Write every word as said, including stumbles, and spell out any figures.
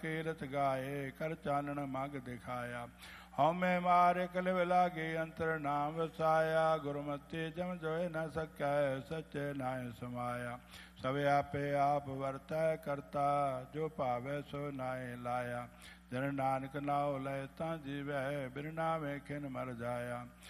ਕੀਰਤ ਗਾਏ ਕਰ ਚਾਨਣ ਮਗ ਦਿਖਾਇਆ। ਹਉਮੈ ਮਾਰੇ ਕਲਿਵ ਲਾਗੇ ਅੰਤਰ ਨਾਮ ਵਸਾਇਆ। ਗੁਰਮਤਿ ਜਮ ਜੋਇ ਨ ਸਕੈ ਸਚੇ ਨਾਇ ਸਮਾਇਆ। ਸਭ ਆਪੇ ਆਪ ਵਰਤੈ ਕਰਤਾ ਜੋ ਭਾਵੈ ਸੋ ਨਾਇ ਲਾਇਆ। ਜਨ ਨਾਨਕ ਨਾਉ ਲੈ ਤਾਂ ਜੀਵੈ ਬਿਨ ਨਾਮੇ ਖਿਨ ਮਰ ਜਾਇਆ।